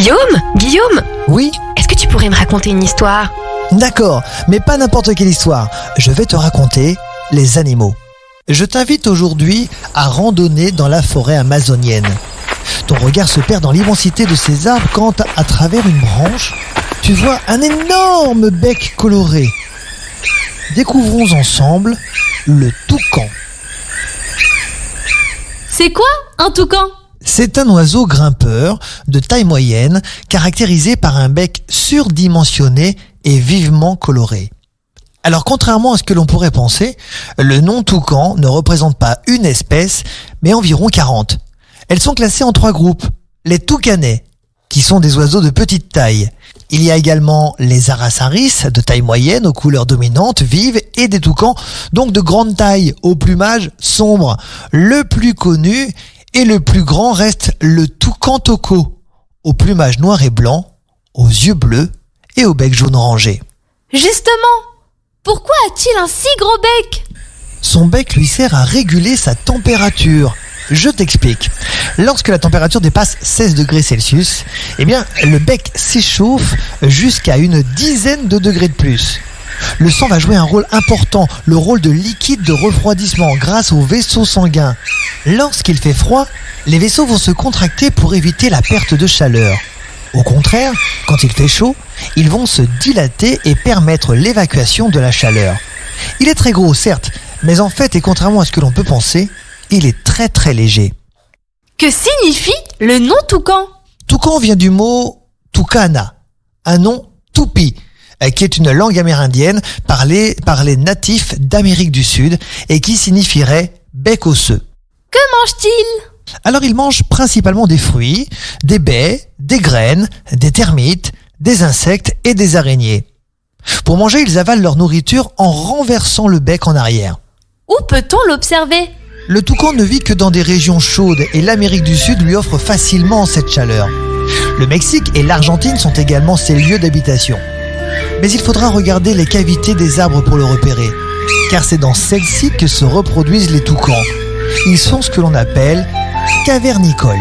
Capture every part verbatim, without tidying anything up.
Guillaume Guillaume Oui, Est-ce que tu pourrais me raconter une histoire? d'accord, mais pas n'importe quelle histoire. Je vais te raconter les animaux. Je t'invite aujourd'hui à randonner dans la forêt amazonienne. Ton regard se perd dans l'immensité de ces arbres quand, à travers une branche, tu vois un énorme bec coloré. Découvrons ensemble le toucan. C'est quoi un toucan? C'est un oiseau grimpeur de taille moyenne, caractérisé par un bec surdimensionné et vivement coloré. Alors, contrairement à ce que l'on pourrait penser, le nom toucan ne représente pas une espèce, mais environ quarante. Elles sont classées en trois groupes. Les toucanets, qui sont des oiseaux de petite taille. Il y a également les arasaris, de taille moyenne, aux couleurs dominantes, vives, et des toucans, donc de grande taille, au plumage sombre. Le plus connu et le plus grand reste le toucan toco, au plumage noir et blanc, aux yeux bleus et au bec jaune orangé. Justement, pourquoi a-t-il un si gros bec? Son bec lui sert à réguler sa température. Je t'explique. Lorsque la température dépasse seize degrés Celsius, eh bien, le bec s'échauffe jusqu'à une dizaine de degrés de plus. Le sang va jouer un rôle important, le rôle de liquide de refroidissement grâce aux vaisseaux sanguins. Lorsqu'il fait froid, les vaisseaux vont se contracter pour éviter la perte de chaleur. Au contraire, quand il fait chaud, ils vont se dilater et permettre l'évacuation de la chaleur. Il est très gros, certes, mais en fait, et contrairement à ce que l'on peut penser, il est très très léger. Que signifie le nom toucan? Toucan vient du mot Tucana, un nom tupi, qui est une langue amérindienne parlée par les natifs d'Amérique du Sud et qui signifierait bec osseux. Que mange-t-il? Alors il mange principalement des fruits, des baies, des graines, des termites, des insectes et des araignées. Pour manger, ils avalent leur nourriture en renversant le bec en arrière. Où peut-on l'observer? Le toucan ne vit que dans des régions chaudes et l'Amérique du Sud lui offre facilement cette chaleur. Le Mexique et l'Argentine sont également ses lieux d'habitation. Mais il faudra regarder les cavités des arbres pour le repérer, car c'est dans celles-ci que se reproduisent les toucans. Ils sont ce que l'on appelle cavernicoles.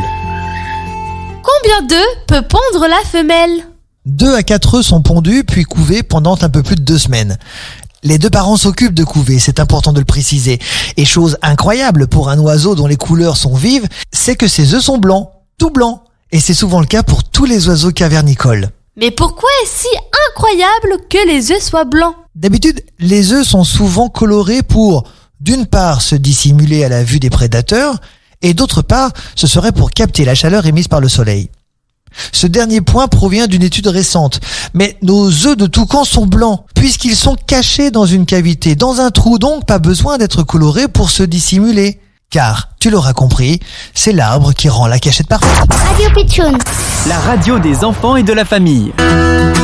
Combien d'œufs peut pondre la femelle? Deux à quatre œufs sont pondus puis couvés pendant un peu plus de deux semaines. Les deux parents s'occupent de couver, c'est important de le préciser. Et chose incroyable pour un oiseau dont les couleurs sont vives, c'est que ses œufs sont blancs, tout blancs. Et c'est souvent le cas pour tous les oiseaux cavernicoles. Mais pourquoi est-ce si incroyable que les œufs soient blancs? D'habitude, les œufs sont souvent colorés pour, d'une part, se dissimuler à la vue des prédateurs, et d'autre part, ce serait pour capter la chaleur émise par le soleil. Ce dernier point provient d'une étude récente, mais nos œufs de toucan sont blancs, puisqu'ils sont cachés dans une cavité, dans un trou, donc pas besoin d'être colorés pour se dissimuler. Car, tu l'auras compris, c'est l'arbre qui rend la cachette parfaite. Radio Pitchoun. La radio des enfants et de la famille.